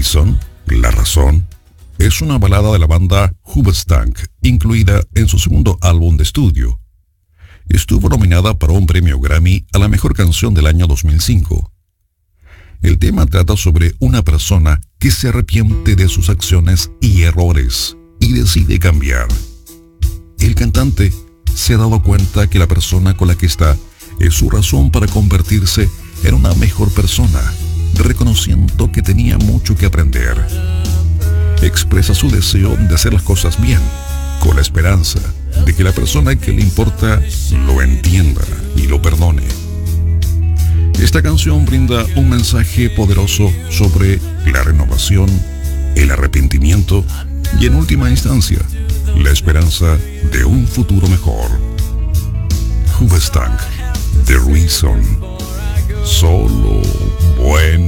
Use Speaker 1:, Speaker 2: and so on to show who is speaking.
Speaker 1: Reason, La Razón, es una balada de la banda Hoobastank, incluida en su segundo álbum de estudio. Estuvo nominada para un premio Grammy a la mejor canción del año 2005. El tema trata sobre una persona que se arrepiente de sus acciones y errores y decide cambiar. El cantante se ha dado cuenta que la persona con la que está es su razón para convertirse en una mejor persona, reconociendo que tenía mucho que aprender. Expresa su deseo de hacer las cosas bien, con la esperanza de que la persona que le importa lo entienda y lo perdone. Esta canción brinda un mensaje poderoso sobre la renovación, el arrepentimiento y, en última instancia, la esperanza de un futuro mejor. Hoobastank, The Reason. Solo buen